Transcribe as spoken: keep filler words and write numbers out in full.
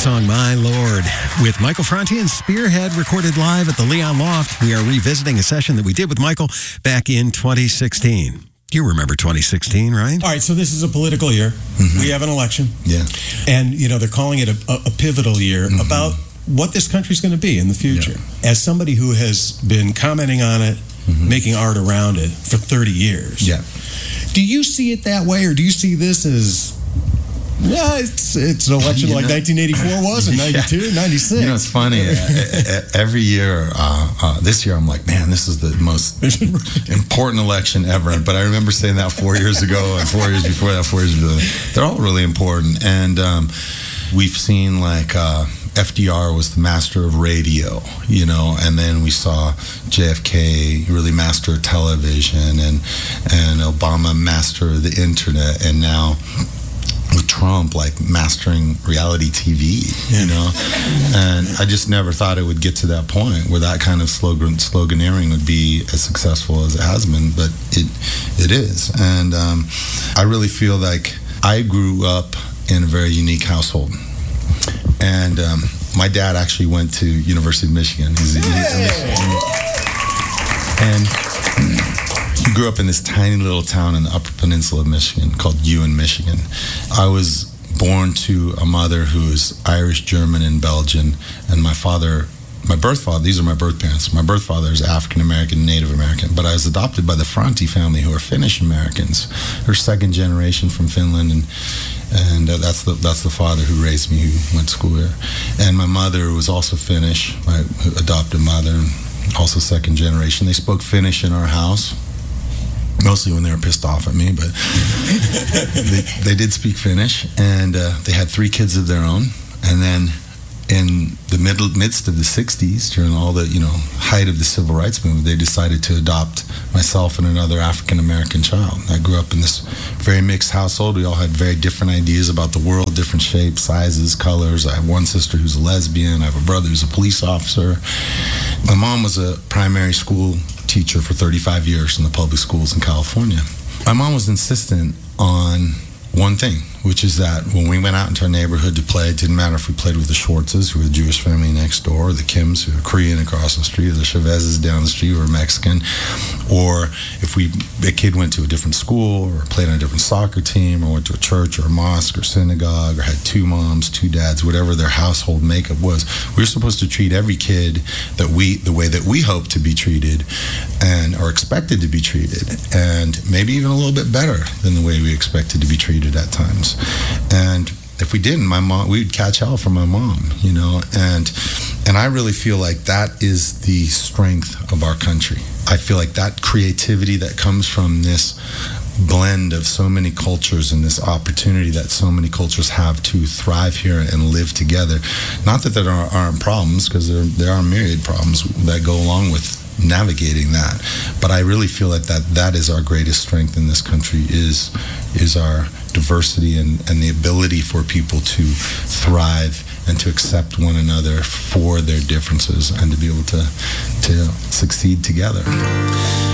song My Lord with Michael Franti and Spearhead, recorded live at the Leon Loft. We are revisiting a session that we did with Michael back in twenty sixteen. You remember twenty sixteen, right? All right, so this is a political year. Mm-hmm. We have an election. Yeah. And, you know, they're calling it a, a, a pivotal year mm-hmm. about what this country's going to be in the future. Yeah. As somebody who has been commenting on it, mm-hmm. making art around it for thirty years. Yeah. Do you see it that way, or do you see this as... Yeah, it's it's an election you like know, nineteen eighty-four was, and ninety-two, yeah. ninety-six. You know, it's funny. Every year, uh, uh, this year, I'm like, man, this is the most important election ever. But I remember saying that four years ago, and four years before that, four years before that. They're all really important. And um, we've seen, like, uh, F D R was the master of radio, you know, and then we saw J F K really master television, and, and Obama master the internet, and now... with Trump, like, mastering reality T V, you know? And I just never thought it would get to that point where that kind of slogan sloganeering would be as successful as it has been, but it it is. And um, I really feel like I grew up in a very unique household. And um, my dad actually went to University of Michigan. He's, he, and... He grew up in this tiny little town in the Upper Peninsula of Michigan called Ewan, Michigan. I was born to a mother who is Irish, German, and Belgian, and my father, my birth father, these are my birth parents. My birth father is African-American, Native American, but I was adopted by the Franti family, who are Finnish-Americans. They're second generation from Finland, and and uh, that's the that's the father who raised me, who went to school here. And my mother was also Finnish, my adopted mother, and also second generation. They spoke Finnish in our house. Mostly when they were pissed off at me, but they, they did speak Finnish, and uh, they had three kids of their own. And then in the middle, midst of the sixties, during all the, you know, height of the civil rights movement, they decided to adopt myself and another African-American child. I grew up in this very mixed household. We all had very different ideas about the world, different shapes, sizes, colors. I have one sister who's a lesbian. I have a brother who's a police officer. My mom was a primary school teacher for thirty-five years in the public schools in California. My mom was insistent on one thing, which is that when we went out into our neighborhood to play, it didn't matter if we played with the Schwartzes, who were the Jewish family next door, or the Kims, who were Korean across the street, or the Chavezes down the street, who were Mexican, or if we a kid went to a different school, or played on a different soccer team, or went to a church or a mosque or synagogue, or had two moms, two dads, whatever their household makeup was, we were supposed to treat every kid that we the way that we hope to be treated, and are expected to be treated, and maybe even a little bit better than the way we expected to be treated at times. And if we didn't, my mom, we'd catch hell from my mom, you know, and and I really feel like that is the strength of our country. I feel like that creativity that comes from this blend of so many cultures and this opportunity that so many cultures have to thrive here and live together. Not that there aren't problems, because there, there are myriad problems that go along with navigating that, but I really feel like that that is our greatest strength in this country, is is our diversity and, and the ability for people to thrive and to accept one another for their differences and to be able to to succeed together.